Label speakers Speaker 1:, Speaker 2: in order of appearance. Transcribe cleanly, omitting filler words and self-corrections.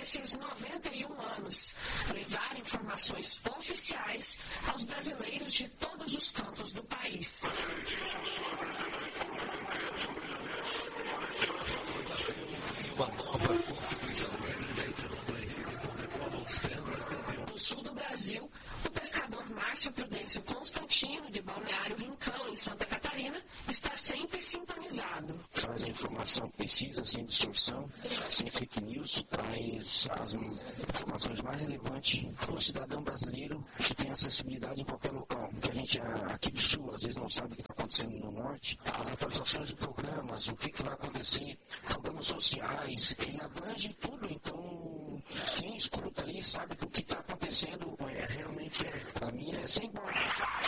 Speaker 1: nesses 91 anos, levar informações oficiais aos brasileiros de todos os cantos do país. No sul do Brasil, o pescador Márcio Prudêncio Constantino, de Balneário Rincão, em Santa Catarina, está sempre sintonizado.
Speaker 2: Traz a informação precisa, sem distorção, sem fake news, traz as informações mais relevantes para o cidadão brasileiro que tem acessibilidade em qualquer local. Que a gente aqui do sul, às vezes não sabe o que está acontecendo no norte, as atualizações de programas, o que vai acontecer, programas sociais, ele abrange tudo, então quem escuta ali sabe que o que está acontecendo realmente para mim é sem borda.